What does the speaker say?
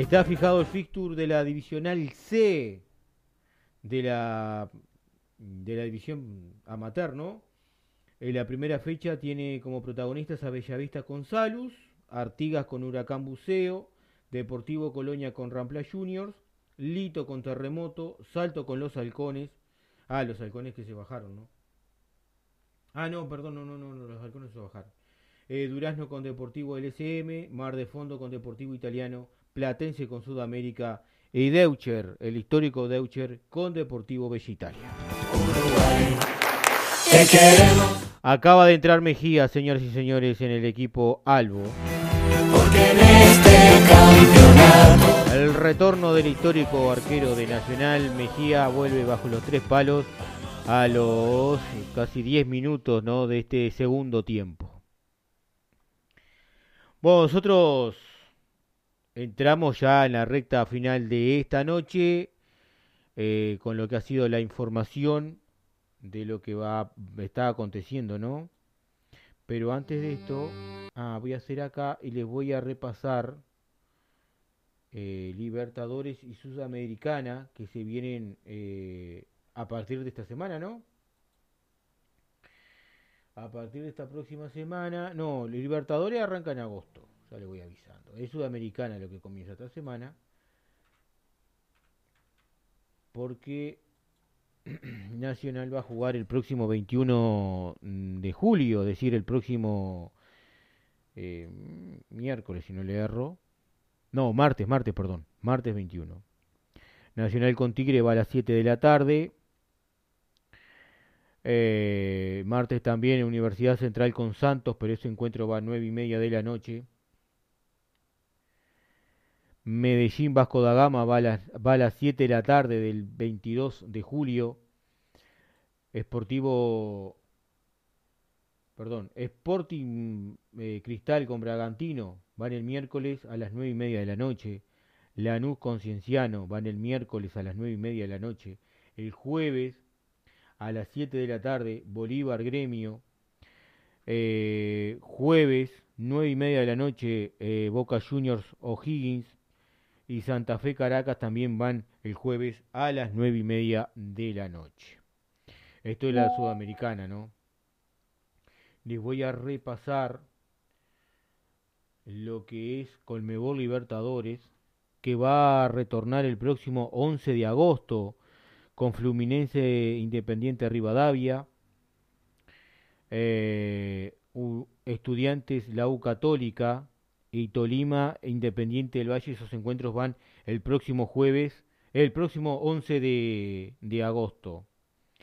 Está fijado el fixture de la divisional C de la división amateur, ¿no? La primera fecha tiene como protagonistas a Bellavista con Salus, Artigas con Huracán Buceo, Deportivo Colonia con Rampla Juniors, Lito con Terremoto, Salto con Los Halcones. Ah, los Halcones que se bajaron, ¿no? Ah, no, perdón, no, los Halcones se bajaron. Durazno con Deportivo LSM, Mar de Fondo con Deportivo Italiano, Platense con Sudamérica y Deucher, el histórico Deucher con Deportivo Bella Italia. Uruguay, te queremos. Acaba de entrar Mejía, señoras y señores, en el equipo Albo. Porque en este campeonato el retorno del histórico arquero de Nacional, Mejía, vuelve bajo los 3 palos a los casi 10 minutos, ¿no?, de este segundo tiempo. Bueno, nosotros entramos ya en la recta final de esta noche con lo que ha sido la información de lo que está aconteciendo, ¿no? Pero antes de esto, voy a hacer acá y les voy a repasar Libertadores y Sudamericana que se vienen a partir de esta semana, ¿no? A partir de esta próxima semana, no, Libertadores arranca en agosto, ya les voy avisando. Es Sudamericana lo que comienza esta semana, porque Nacional va a jugar el próximo 21 de julio, es decir, el próximo miércoles, si no le erro. No, perdón, martes 21. Nacional con Tigre va a las 7 de la tarde. Martes también Universidad Central con Santos, pero ese encuentro va a 9:30 de la noche. Medellín Vasco da Gama va a las 7 de la tarde del 22 de julio. Sporting Cristal con Bragantino van el miércoles a las 9:30 de la noche. Lanús con Cienciano van el miércoles a las 9:30 de la noche. El jueves a las 7 de la tarde Bolívar Gremio. Jueves 9:30 de la noche Boca Juniors O'Higgins. Y Santa Fe Caracas también van el jueves a las 9:30 de la noche. Esto es la Sudamericana, ¿no? Les voy a repasar lo que es Conmebol Libertadores, que va a retornar el próximo 11 de agosto con Fluminense Independiente Rivadavia, Estudiantes La U Católica y Tolima Independiente del Valle. Esos encuentros van el próximo 11 de agosto.